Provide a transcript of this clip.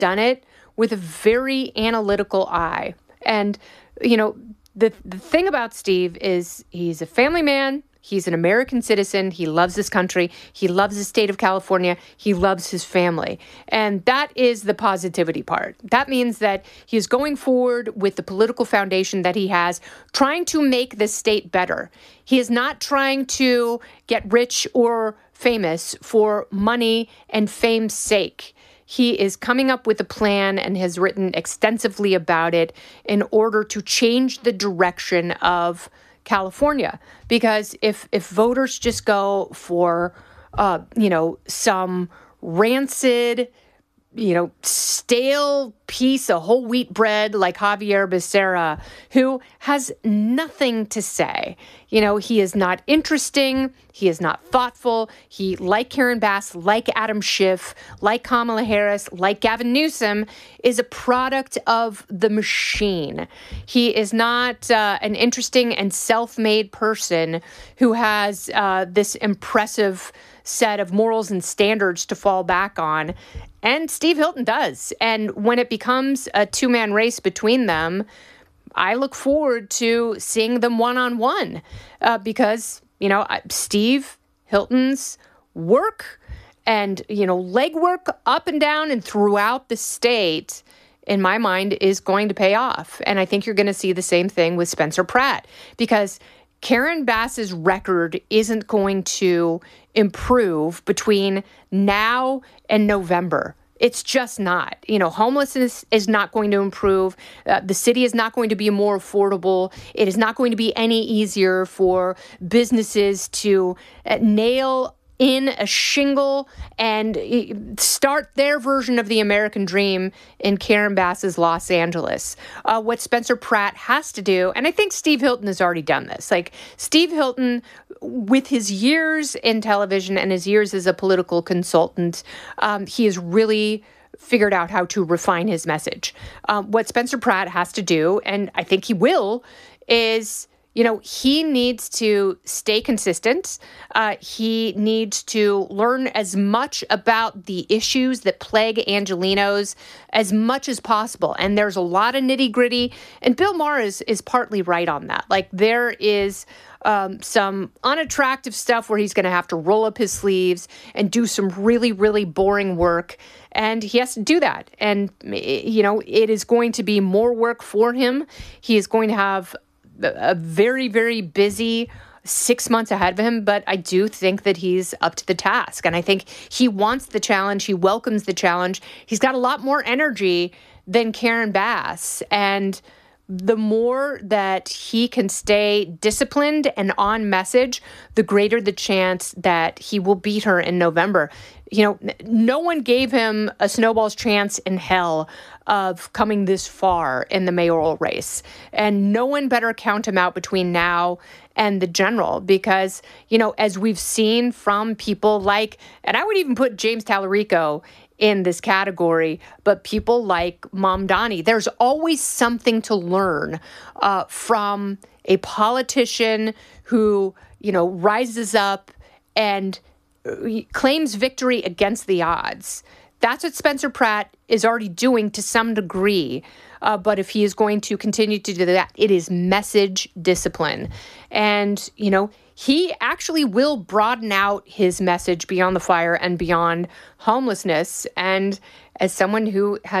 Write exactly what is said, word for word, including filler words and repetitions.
done it with a very analytical eye. And, you know, the the thing about Steve is he's a family man. He's an American citizen. He loves this country. He loves the state of California. He loves his family. And that is the positivity part. That means that he is going forward with the political foundation that he has, trying to make this state better. He is not trying to get rich or famous for money and fame's sake. He is coming up with a plan and has written extensively about it in order to change the direction of California. Because if if voters just go for, uh, you know, some rancid, you know, stale piece of whole wheat bread like Javier Becerra, who has nothing to say. You know, he is not interesting. He is not thoughtful. He, like Karen Bass, like Adam Schiff, like Kamala Harris, like Gavin Newsom, is a product of the machine. He is not uh, an interesting and self-made person who has uh, this impressive set of morals and standards to fall back on. And Steve Hilton does. And when it becomes a two-man race between them, I look forward to seeing them one-on-one uh, because, you know, Steve Hilton's work and, you know, legwork up and down and throughout the state, in my mind, is going to pay off. And I think you're going to see the same thing with Spencer Pratt because Karen Bass's record isn't going to improve between now and November. It's just not. You know, homelessness is not going to improve. Uh, the city is not going to be more affordable. It is not going to be any easier for businesses to uh, nail in a shingle and start their version of the American dream in Karen Bass's Los Angeles. Uh, what Spencer Pratt has to do, and I think Steve Hilton has already done this, like Steve Hilton, with his years in television and his years as a political consultant, um, he has really figured out how to refine his message. Um, what Spencer Pratt has to do, and I think he will, is You know, he needs to stay consistent. Uh, he needs to learn as much about the issues that plague Angelenos as much as possible. And there's a lot of nitty gritty. And Bill Maher is, is partly right on that. Like there is um, some unattractive stuff where he's going to have to roll up his sleeves and do some really, really boring work. And he has to do that. And, you know, it is going to be more work for him. He is going to have a very, very busy six months ahead of him, but I do think that he's up to the task. And I think he wants the challenge. He welcomes the challenge. He's got a lot more energy than Karen Bass. And the more that he can stay disciplined and on message, the greater the chance that he will beat her in November. You know, no one gave him a snowball's chance in hell of coming this far in the mayoral race. And no one better count him out between now and the general because, you know, as we've seen from people like, and I would even put James Tallarico in this category, but people like Mamdani, there's always something to learn uh, from a politician who, you know, rises up and claims victory against the odds. That's what Spencer Pratt is already doing to some degree. Uh, but if he is going to continue to do that, it is message discipline. And, you know, he actually will broaden out his message beyond the fire and beyond homelessness. And as someone who has